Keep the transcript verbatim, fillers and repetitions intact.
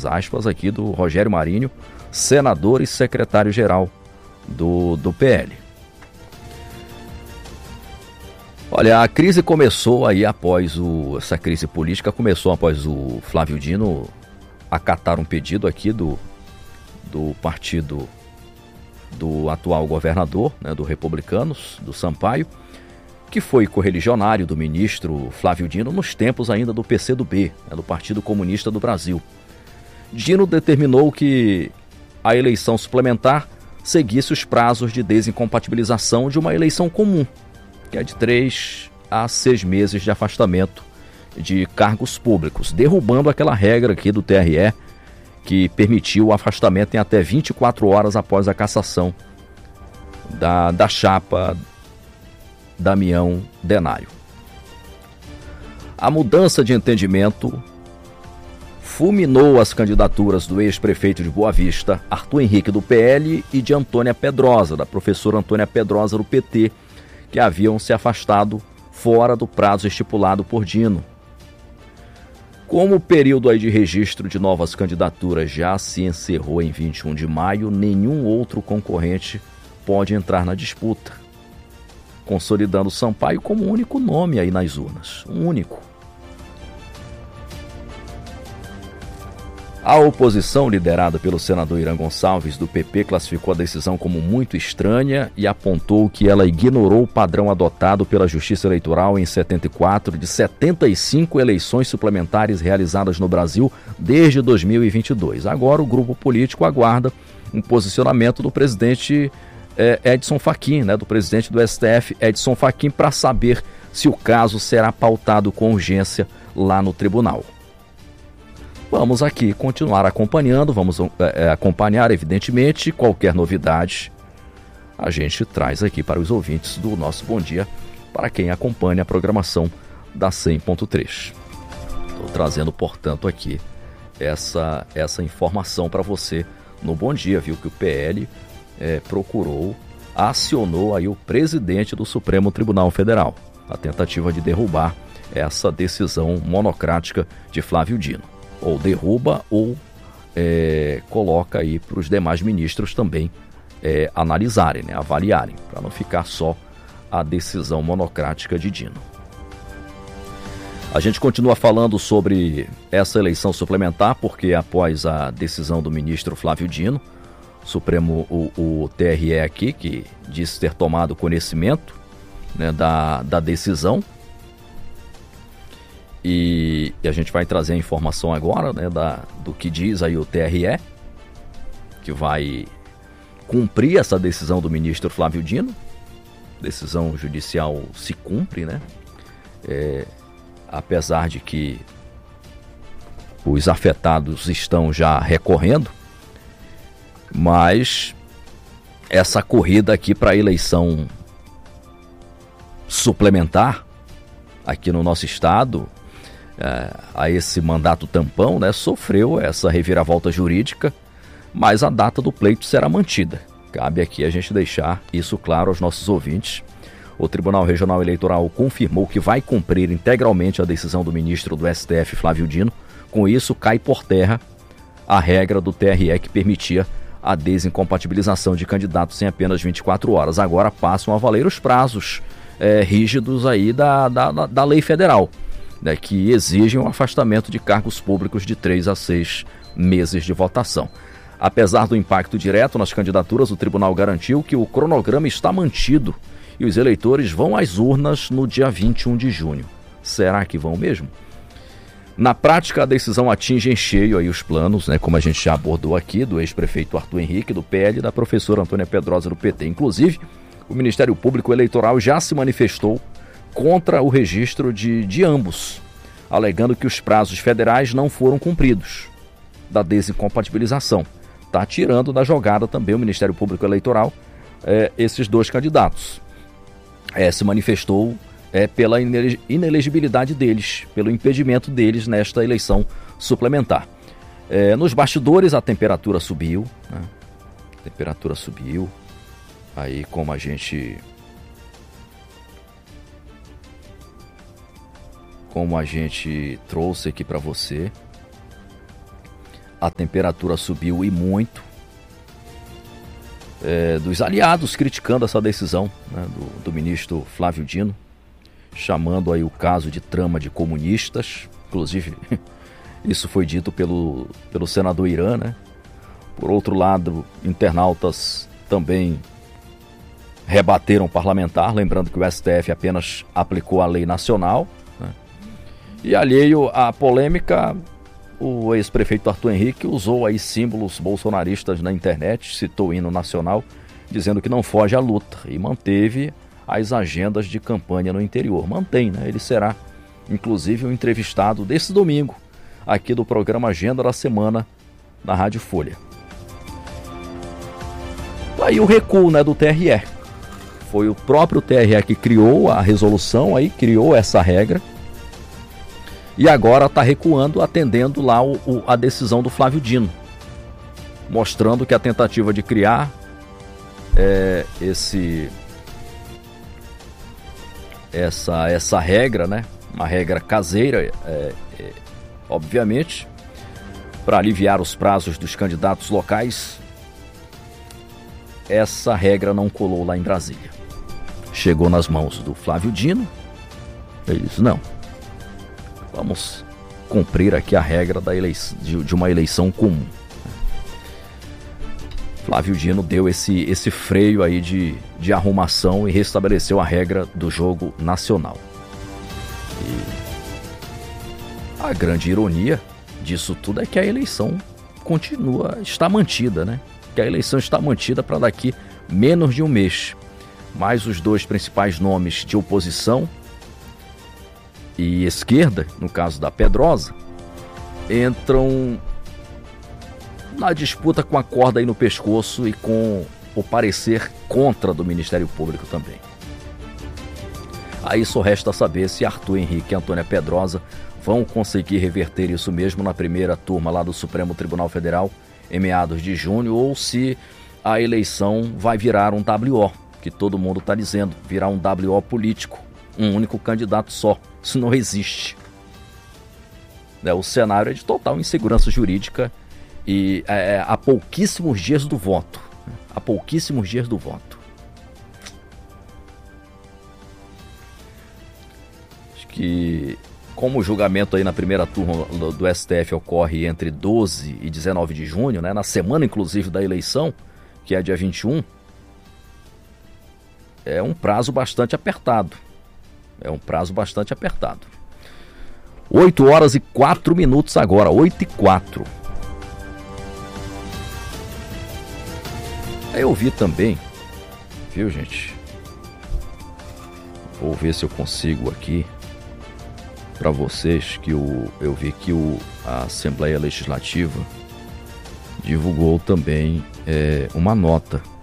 muitas aspas aqui, do Rogério Marinho, senador e secretário-geral do, do P L. Olha, a crise começou aí após o... Essa crise política começou após o Flávio Dino acatar um pedido aqui do, do partido do atual governador, né, do Republicanos, do Sampaio, que foi correligionário do ministro Flávio Dino nos tempos ainda do P C do B, né, do Partido Comunista do Brasil. Dino determinou que a eleição suplementar seguisse os prazos de desincompatibilização de uma eleição comum, que é de três a seis meses de afastamento de cargos públicos, derrubando aquela regra aqui do T R E que permitiu o afastamento em até vinte e quatro horas após a cassação da, da chapa Damião Denário. A mudança de entendimento fulminou as candidaturas do ex-prefeito de Boa Vista, Arthur Henrique, do P L, e de Antônia Pedrosa, da professora Antônia Pedrosa, do P T, que haviam se afastado fora do prazo estipulado por Dino. Como o período aí de registro de novas candidaturas já se encerrou em vinte e um de maio, nenhum outro concorrente pode entrar na disputa, consolidando Sampaio como o único nome aí nas urnas, um único. A oposição, liderada pelo senador Irã Gonçalves, do P P, classificou a decisão como muito estranha e apontou que ela ignorou o padrão adotado pela Justiça Eleitoral em setenta e quatro de setenta e cinco eleições suplementares realizadas no Brasil desde dois mil e vinte e dois. Agora o grupo político aguarda um posicionamento do presidente eh, Edson Fachin, né, do presidente do S T F, Edson Fachin, para saber se o caso será pautado com urgência lá no tribunal. Vamos aqui continuar acompanhando, vamos é, acompanhar, evidentemente, qualquer novidade a gente traz aqui para os ouvintes do nosso Bom Dia, para quem acompanha a programação da cem ponto três. Estou trazendo, portanto, aqui essa, essa informação para você no Bom Dia, viu, que o P L é, procurou, acionou aí o presidente do Supremo Tribunal Federal, a tentativa de derrubar essa decisão monocrática de Flávio Dino. Ou derruba ou é, coloca aí para os demais ministros também é, analisarem, né, avaliarem, para não ficar só a decisão monocrática de Dino. A gente continua falando sobre essa eleição suplementar, porque após a decisão do ministro Flávio Dino, o Supremo, o, o T R E aqui, que disse ter tomado conhecimento, né, da, da decisão, E, e a gente vai trazer a informação agora, né, da, do que diz aí o T R E, que vai cumprir essa decisão do ministro Flávio Dino. Decisão judicial se cumpre, né? É, apesar de que os afetados estão já recorrendo, mas essa corrida aqui para a eleição suplementar aqui no nosso estado, É, a esse mandato tampão, né, sofreu essa reviravolta jurídica, mas a data do pleito será mantida. Cabe aqui a gente deixar isso claro aos nossos ouvintes. O Tribunal Regional Eleitoral confirmou que vai cumprir integralmente a decisão do ministro do S T F, Flávio Dino. Com isso, cai por terra a regra do T R E que permitia a desincompatibilização de candidatos em apenas vinte e quatro horas. Agora passam a valer os prazos é, rígidos aí da, da, da lei federal, né, que exigem o afastamento de cargos públicos de três a seis meses de votação. Apesar do impacto direto nas candidaturas, o tribunal garantiu que o cronograma está mantido e os eleitores vão às urnas no dia vinte e um de junho. Será que vão mesmo? Na prática, a decisão atinge em cheio aí os planos, né, como a gente já abordou aqui, do ex-prefeito Arthur Henrique, do P L, e da professora Antônia Pedrosa, do P T. Inclusive, o Ministério Público Eleitoral já se manifestou contra o registro de, de ambos, alegando que os prazos federais não foram cumpridos da desincompatibilização. Está tirando da jogada também o Ministério Público Eleitoral é, esses dois candidatos. É, se manifestou é, pela inelegibilidade deles, pelo impedimento deles nesta eleição suplementar. É, nos bastidores a temperatura subiu, né? A temperatura subiu, aí como a gente... como a gente trouxe aqui para você, a temperatura subiu e muito. É, dos aliados criticando essa decisão, né, do, do ministro Flávio Dino, chamando aí o caso de trama de comunistas. Inclusive, isso foi dito pelo, pelo senador Irã, né? Por outro lado, internautas também rebateram o parlamentar, lembrando que o S T F apenas aplicou a lei nacional, né? E alheio à polêmica, o ex-prefeito Arthur Henrique usou aí símbolos bolsonaristas na internet, citou o hino nacional, dizendo que não foge à luta e manteve as agendas de campanha no interior. Mantém, né? Ele será, inclusive, o entrevistado desse domingo, aqui do programa Agenda da Semana, na Rádio Folha. Aí o recuo, né, do T R E. Foi o próprio T R E que criou a resolução, aí criou essa regra, e agora está recuando, atendendo lá o, o, a decisão do Flávio Dino, mostrando que a tentativa de criar é, esse, essa, essa regra, né, uma regra caseira, é, é, obviamente, para aliviar os prazos dos candidatos locais, essa regra não colou lá em Brasília. Chegou nas mãos do Flávio Dino, ele disse, não, vamos cumprir aqui a regra da eleição, de, de uma eleição comum. Flávio Dino deu esse, esse freio aí de, de arrumação e restabeleceu a regra do jogo nacional. E a grande ironia disso tudo é que a eleição continua, está mantida, né? Que a eleição está mantida para daqui menos de um mês. Mas os dois principais nomes de oposição e esquerda, no caso da Pedrosa, entram na disputa com a corda aí no pescoço e com o parecer contra do Ministério Público também. Aí só resta saber se Arthur Henrique e Antônia Pedrosa vão conseguir reverter isso mesmo na primeira turma lá do Supremo Tribunal Federal em meados de junho, ou se a eleição vai virar um W O, que todo mundo está dizendo, virar um W O político, um único candidato só. Isso não existe. Né, o cenário é de total insegurança jurídica e é, há pouquíssimos dias do voto. Há pouquíssimos dias do voto. Acho que, como o julgamento aí na primeira turma do S T F ocorre entre doze e dezenove de junho, né, na semana inclusive da eleição, que é dia vinte e um, é um prazo bastante apertado. É um prazo bastante apertado. oito horas e quatro minutos agora, oito e quatro. Aí eu vi também, viu, gente? Vou ver se eu consigo aqui para vocês, que o, eu vi que o, a Assembleia Legislativa divulgou também é, uma nota